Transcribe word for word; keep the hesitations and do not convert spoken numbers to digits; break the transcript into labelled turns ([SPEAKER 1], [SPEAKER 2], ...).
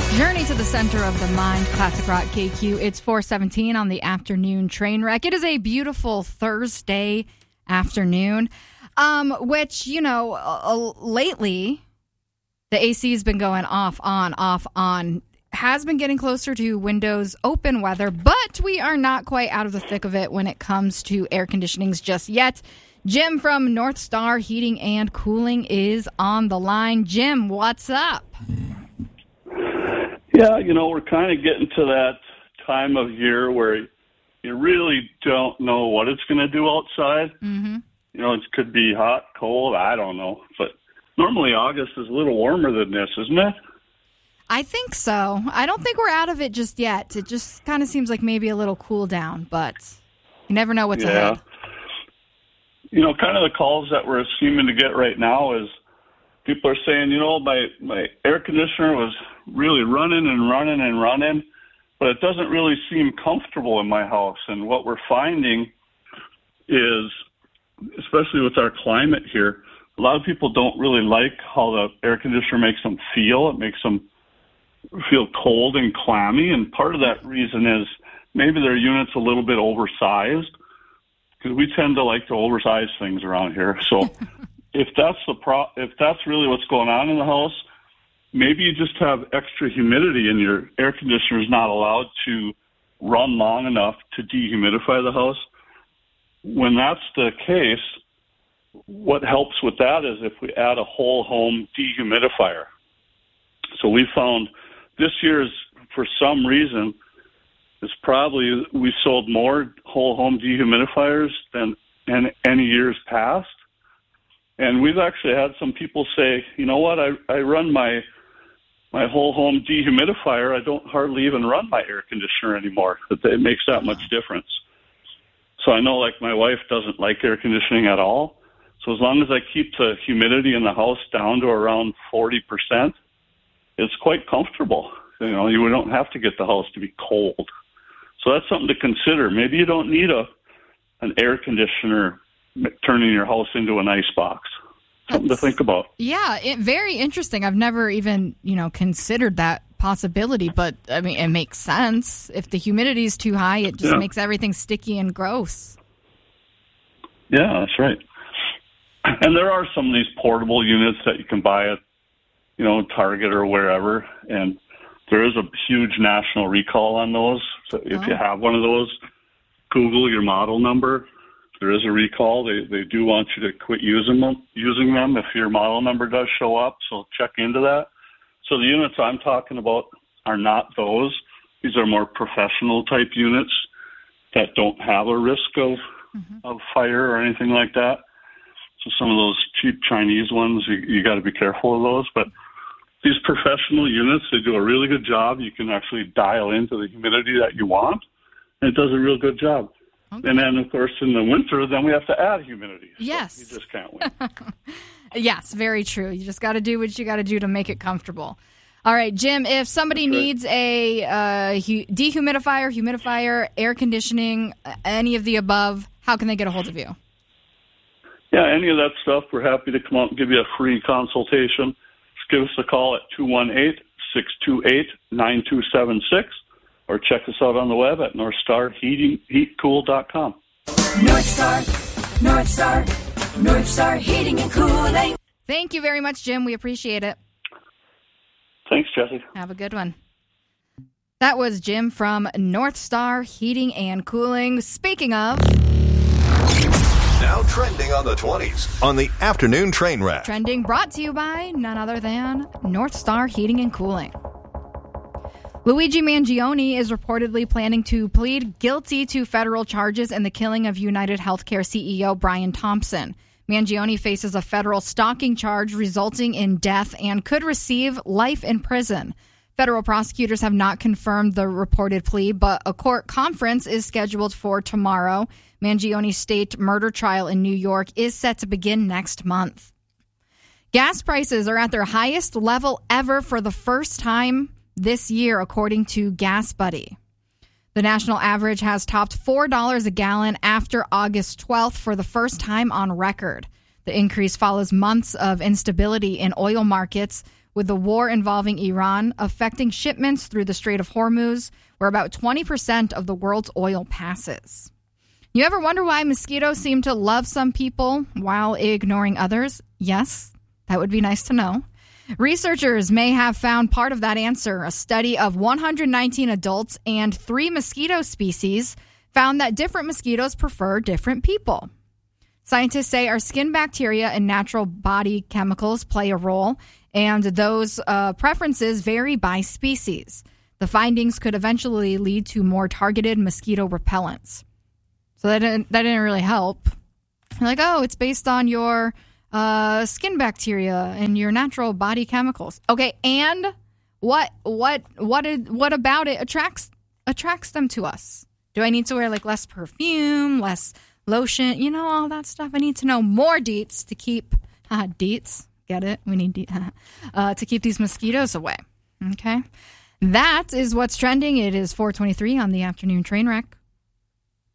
[SPEAKER 1] Journey to the center of the mind, Classic Rock K Q. It's four seventeen on the afternoon train wreck. It is a beautiful Thursday afternoon, um, which, you know, uh, lately the A C has been going off, on, off, on. Has been getting closer to windows open weather, but we are not quite out of the thick of it when it comes to air conditionings just yet. Jim from North Star Heating and Cooling is on the line. Jim, what's up?
[SPEAKER 2] Yeah, you know, we're kind of getting to that time of year where you really don't know what it's going to do outside.
[SPEAKER 1] Mm-hmm.
[SPEAKER 2] You know, it could be hot, cold, I don't know. But normally August is a little warmer than this, isn't it?
[SPEAKER 1] I think so. I don't think we're out of it just yet. It just kind of seems like maybe a little cool down, but you never know what's
[SPEAKER 2] yeah.
[SPEAKER 1] ahead.
[SPEAKER 2] You know, kind of the calls that we're seeming to get right now is people are saying, you know, my, my air conditioner was really running and running and running, but it doesn't really seem comfortable in my house. And what we're finding is, especially with our climate here, a lot of people don't really like how the air conditioner makes them feel. It makes them feel cold and clammy. And part of that reason is maybe their unit's a little bit oversized, because we tend to like to oversize things around here. So if that's the pro, if that's really what's going on in the house, maybe you just have extra humidity and your air conditioner is not allowed to run long enough to dehumidify the house. When that's the case, what helps with that is if we add a whole home dehumidifier. So we found this year's, for some reason, it's probably we sold more whole home dehumidifiers than in any years past. And we've actually had some people say, you know what, I, I run my my whole home dehumidifier. I don't hardly even run my air conditioner anymore. That it makes that much difference. So I know, like, my wife doesn't like air conditioning at all. So as long as I keep the humidity in the house down to around forty percent, it's quite comfortable. You know, you don't have to get the house to be cold. So that's something to consider. Maybe you don't need a an air conditioner turning your house into an ice box. Something That's, to think about.
[SPEAKER 1] Yeah, it, very interesting. I've never even, you know, considered that possibility, but I mean, it makes sense. If the humidity is too high, it just
[SPEAKER 2] yeah.
[SPEAKER 1] makes everything sticky and gross.
[SPEAKER 2] Yeah, that's right. And there are some of these portable units that you can buy at, you know, Target or wherever, and there is a huge national recall on those. So if oh. you have one of those, Google your model number. There is a recall. They they do want you to quit using them, using them if your model number does show up, so check into that. So the units I'm talking about are not those. These are more professional type units that don't have a risk of mm-hmm. of fire or anything like that. So some of those cheap Chinese ones, you, you got to be careful of those. But these professional units, they do a really good job. You can actually dial into the humidity that you want, and it does a real good job. Okay. And then, of course, in the winter, then we have to add humidity. So
[SPEAKER 1] yes.
[SPEAKER 2] you just can't win.
[SPEAKER 1] Yes, very true. You just got to do what you got to do to make it comfortable. All right, Jim, if somebody That's needs right. a uh, hu- dehumidifier, humidifier, air conditioning, any of the above, how can they get a hold of you?
[SPEAKER 2] Yeah, any of that stuff, we're happy to come out and give you a free consultation. Just give us a call at two one eight, six two eight, nine two seven six. Or check us out on the web at north star heating heat cool dot com.
[SPEAKER 3] North Star, North Star, North Star Heating and Cooling.
[SPEAKER 1] Thank you very much, Jim. We appreciate it.
[SPEAKER 2] Thanks, Jesse.
[SPEAKER 1] Have a good one. That was Jim from North Star Heating and Cooling. Speaking of...
[SPEAKER 4] Now trending on the twenties on the afternoon train wreck.
[SPEAKER 1] Trending brought to you by none other than North Star Heating and Cooling. Luigi Mangione is reportedly planning to plead guilty to federal charges in the killing of United Healthcare C E O Brian Thompson. Mangione faces a federal stalking charge resulting in death and could receive life in prison. Federal prosecutors have not confirmed the reported plea, but a court conference is scheduled for tomorrow. Mangione's state murder trial in New York is set to begin next month. Gas prices are at their highest level ever for the first time this year, according to Gas Buddy. The national average has topped four dollars a gallon after August twelfth for the first time on record. The increase follows months of instability in oil markets, with the war involving Iran affecting shipments through the Strait of Hormuz, where about twenty percent of the world's oil passes. You ever wonder why mosquitoes seem to love some people while ignoring others? Yes, that would be nice to know. Researchers may have found part of that answer. A study of one hundred nineteen adults and three mosquito species found that different mosquitoes prefer different people. Scientists say our skin bacteria and natural body chemicals play a role, and those uh, preferences vary by species. The findings could eventually lead to more targeted mosquito repellents. So that didn't, that didn't really help. They're like, oh, it's based on your uh, skin bacteria and your natural body chemicals. Okay, and what what what did, what about it attracts attracts them to us? Do I need to wear like less perfume, less lotion, you know, all that stuff? I need to know more deets to keep uh, deets. Get it? We need de- uh, to keep these mosquitoes away. Okay, that is what's trending. It is four twenty-three on the afternoon train wreck.